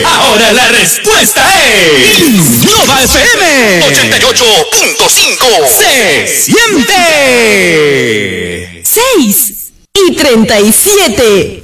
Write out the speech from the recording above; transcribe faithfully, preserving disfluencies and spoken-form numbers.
Ahora la respuesta es Nova F M ochenta y ocho punto cinco. Se siente seis y treinta y siete.